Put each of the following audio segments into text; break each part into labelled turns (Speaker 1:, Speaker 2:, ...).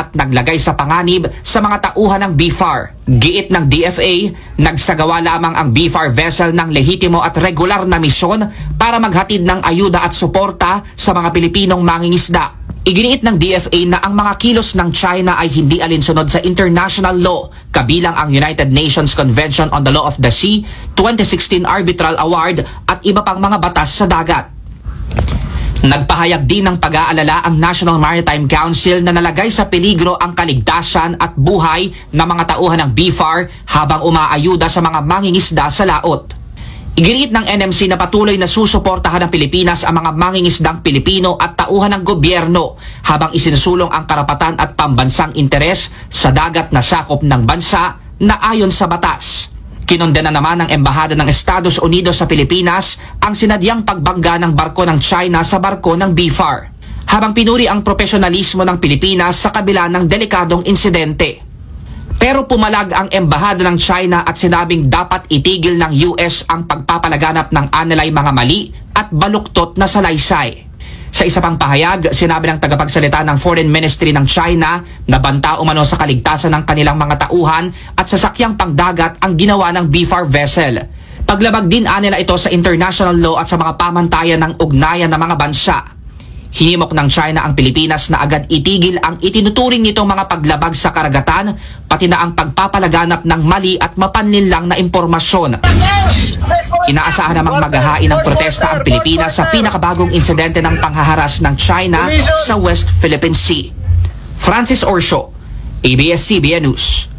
Speaker 1: at naglagay sa panganib sa mga tauhan ng BFAR. Giit ng DFA, nagsagawa lamang ang BFAR vessel ng lehitimo at regular na misyon para maghatid ng ayuda at suporta sa mga Pilipinong mangingisda. Iginiit ng DFA na ang mga kilos ng China ay hindi alinsunod sa international law, kabilang ang United Nations Convention on the Law of the Sea, 2016 Arbitral Award at iba pang mga batas sa dagat. Nagpahayag din ng pag-aalala ang National Maritime Council na nalagay sa peligro ang kaligtasan at buhay ng mga tauhan ng BFAR habang umaayuda sa mga mangingisda sa laot. Iginiit ng NMC na patuloy na susuportahan ng Pilipinas ang mga mangingisdang Pilipino at tauhan ng gobyerno habang isinusulong ang karapatan at pambansang interes sa dagat na sakop ng bansa na ayon sa batas. Kinondena naman ng Embahada ng Estados Unidos sa Pilipinas ang sinadyang pagbangga ng barko ng China sa barko ng BFAR, habang pinuri ang profesionalismo ng Pilipinas sa kabila ng delikadong insidente. Pero pumalag ang Embahada ng China at sinabing dapat itigil ng US ang pagpapalaganap ng anilay mga mali at baluktot na salaysay. Sa isa pang pahayag, sinabi ng tagapagsalita ng Foreign Ministry ng China na banta umano sa kaligtasan ng kanilang mga tauhan at sasakyang pangdagat ang ginawa ng BFAR vessel. Paglabag din nila ito sa international law at sa mga pamantayan ng ugnayan ng mga bansa. Hinimok ng China ang Pilipinas na agad itigil ang itinuturing nitong mga paglabag sa karagatan, pati na ang pagpapalaganap ng mali at mapanlinlang na impormasyon. Inaasahan namang maghahain ng protesta ang Pilipinas sa pinakabagong insidente ng panghaharas ng China sa West Philippine Sea. Francis Orsio, ABS-CBN News.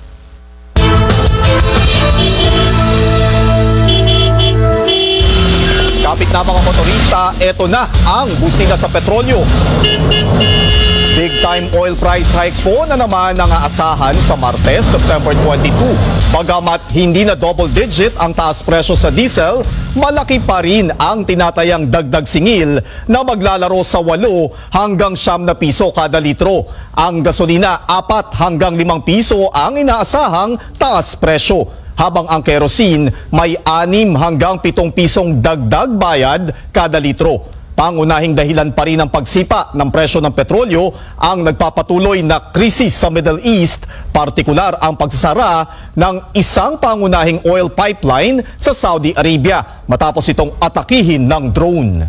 Speaker 2: Kapit na mga motorista, eto na ang busina sa petrolyo. Big time oil price hike po na naman ang aasahan sa Martes, September 22. Bagamat hindi na double digit ang taas presyo sa diesel, malaki pa rin ang tinatayang dagdag singil na maglalaro sa 8 hanggang 9 na piso kada litro. Ang gasolina, 4 hanggang 5 piso ang inaasahang taas presyo. Habang ang kerosene may 6 hanggang 7 pisong dagdag bayad kada litro. Pangunahing dahilan pa rin ng pagsipa ng presyo ng petrolyo ang nagpapatuloy na krisis sa Middle East, partikular ang pagsasara ng isang pangunahing oil pipeline sa Saudi Arabia matapos itong atakihin ng drone.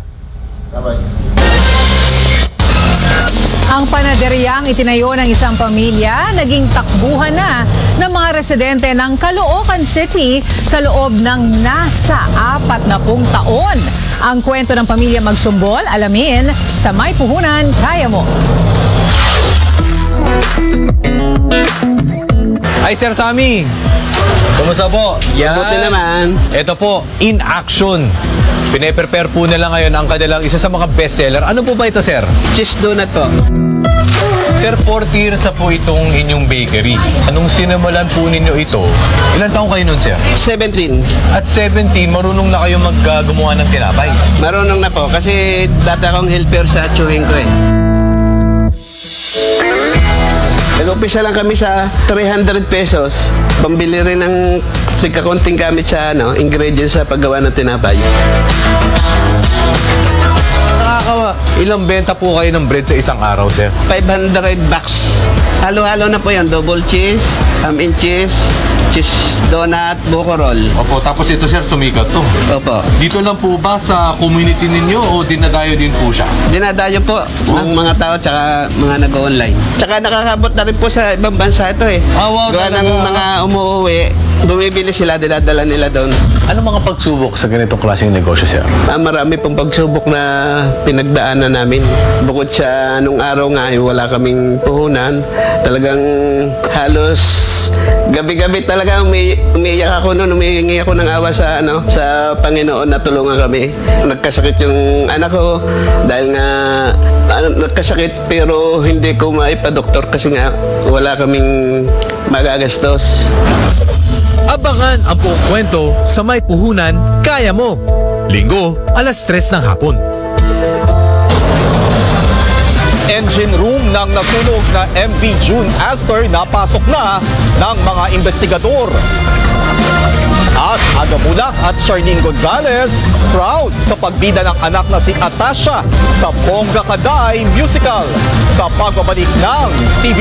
Speaker 3: Ang panaderyang itinayo ng isang pamilya naging takbuhan na ng mga residente ng Caloocan City sa loob ng nasa 40 taon. Ang kwento ng pamilya Magsumbol, alamin sa May Puhunan, Kaya Mo.
Speaker 4: Ay, Sir Sammy! Kumusta po? Yan.
Speaker 5: Buti naman.
Speaker 4: Ito po, In Action. Pine-prepare po nila ngayon ang kanilang isa sa mga bestseller. Ano po ba ito, sir?
Speaker 5: Cheese donut po.
Speaker 4: Sir, 40 years na po itong inyong bakery. Anong sinimulan po ninyo ito? Ilan taong kayo nun, sir?
Speaker 5: 17.
Speaker 4: At 17, marunong na kayo gumawa ng tinapay.
Speaker 5: Marunong na po kasi dati akong helper sa chewing ko eh. Nag-umpisa lang kami sa 300 pesos. Pambili rin ng kakunting gamit sa ingredients sa paggawa ng tinapay.
Speaker 4: Nakakawa. Ilang benta po kayo ng bread sa isang araw, sir?
Speaker 5: 500 bucks. Halo-halo na po yan. Double cheese, ham and cheese, cheese donut, buko roll.
Speaker 4: Opo, tapos ito, sir, sumikat to.
Speaker 5: Opo.
Speaker 4: Dito lang po ba sa community ninyo o dinadayo din po siya?
Speaker 5: Dinadayo po ng mga tao tsaka mga nag-online. Tsaka nakakabot na rin po sa ibang bansa ito eh.
Speaker 4: Wow,
Speaker 5: gawa ng mga umuwi, bumibili sila, dinadala nila doon.
Speaker 4: Ano mga pagsubok sa ganitong klaseng negosyo, sir?
Speaker 5: Marami pong pagsubok na pinagdaanan namin. Bukod sa nung araw nga, wala kaming puhunan. Talagang halos gabi-gabi talaga umiiyak ako noon, umihingi ako ng awa sa sa Panginoon na tulungan kami. Nagkasakit yung anak ko dahil nga nagkasakit pero hindi ko maipa-doktor kasi nga wala kaming magagastos.
Speaker 6: Abangan ang buong kwento sa May Puhunan, Kaya Mo. Linggo, 3:00 ng hapon.
Speaker 2: Engine room ng nasunog na MV June Aster napasok na ng mga investigador. At Aga Mulak at Charlene Gonzalez proud sa pagbida ng anak na si Atasha sa Bongga Kaday Musical sa pagbabalik ng TV